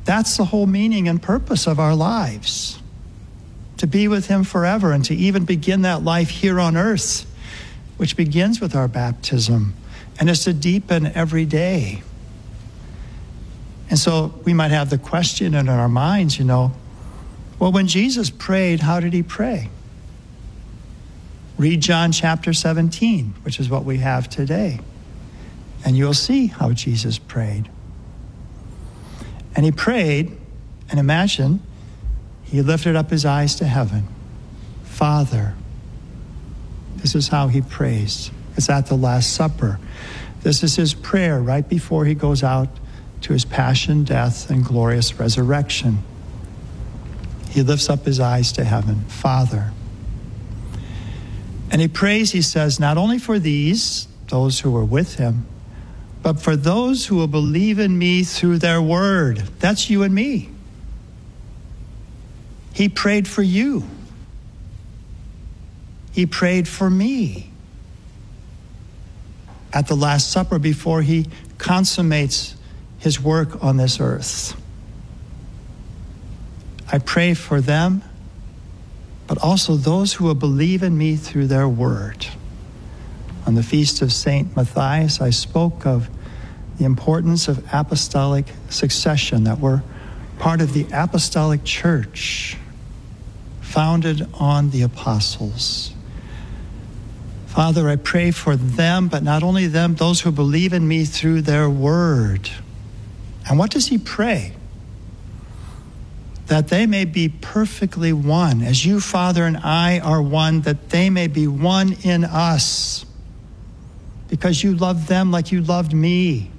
That's the whole meaning and purpose of our lives, to be with him forever and to even begin that life here on earth, which begins with our baptism and is to deepen every day. And so we might have the question in our minds, well, when Jesus prayed, how did he pray? Read John chapter 17, which is what we have today, and you'll see how Jesus prayed. And he prayed, and imagine, he lifted up his eyes to heaven. Father. This is how he prays. It's at the Last Supper. This is his prayer right before he goes out to his passion, death, and glorious resurrection. He lifts up his eyes to heaven. Father. And he prays, he says, not only for these, those who were with him, but for those who will believe in me through their word. That's you and me. He prayed for you. He prayed for me at the Last Supper before he consummates his work on this earth. I pray for them, but also those who will believe in me through their word. On the feast of St. Matthias, I spoke of the importance of apostolic succession, that we're part of the apostolic church founded on the apostles. Father, I pray for them, but not only them, those who believe in me through their word. And what does he pray? That they may be perfectly one, as you, Father, and I are one, that they may be one in us, because you loved them like you loved me.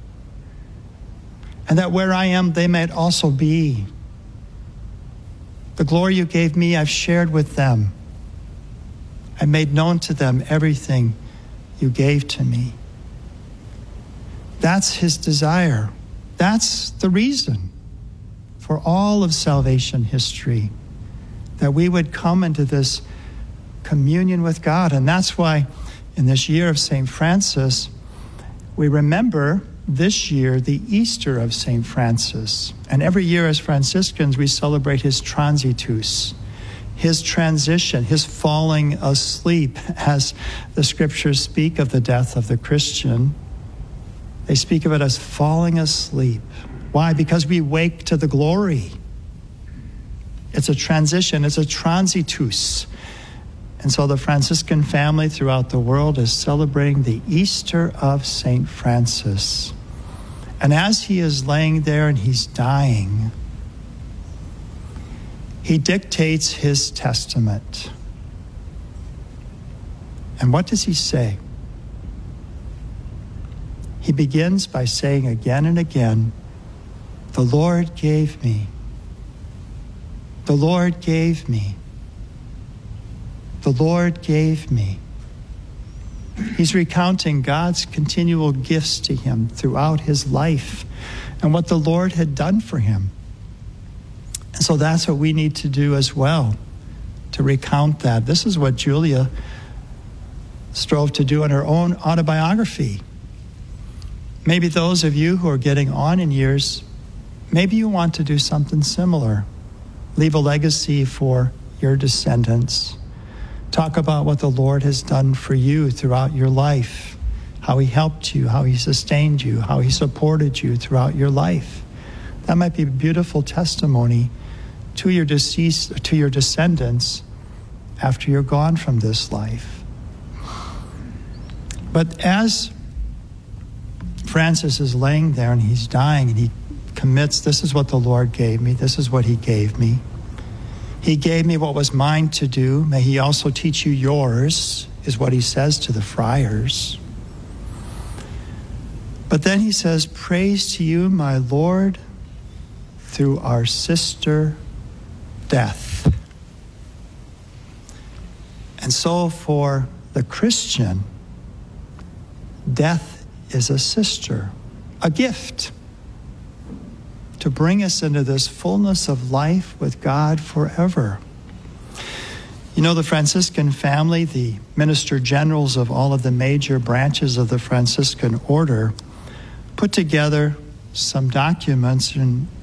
And that where I am, they might also be. The glory you gave me, I've shared with them. I made known to them everything you gave to me. That's his desire. That's the reason for all of salvation history, that we would come into this communion with God. And that's why in this year of St. Francis, we remember this year the Easter of St. Francis. And every year as Franciscans, we celebrate his transitus, his transition, his falling asleep, as the scriptures speak of the death of the Christian. They speak of it as falling asleep. Why? Because we wake to the glory. It's a transition, it's a transitus. And so the Franciscan family throughout the world is celebrating the Easter of St. Francis. And as he is laying there and he's dying, he dictates his testament. And what does he say? He begins by saying again and again, the Lord gave me. The Lord gave me. The Lord gave me. He's recounting God's continual gifts to him throughout his life and what the Lord had done for him. And so that's what we need to do as well, to recount that. This is what Julia strove to do in her own autobiography. Maybe those of you who are getting on in years, maybe you want to do something similar. Leave a legacy for your descendants. Talk about what the Lord has done for you throughout your life, how he helped you, how he sustained you, how he supported you throughout your life. That might be a beautiful testimony to your to your descendants after you're gone from this life. But as Francis is laying there and he's dying and he commits, this is what the Lord gave me, this is what he gave me. He gave me what was mine to do. May he also teach you yours, is what he says to the friars. But then he says, praise to you, my Lord, through our sister death. And so for the Christian, death is a sister, a gift, to bring us into this fullness of life with God forever. You know, the Franciscan family, the minister generals of all of the major branches of the Franciscan order, put together some documents in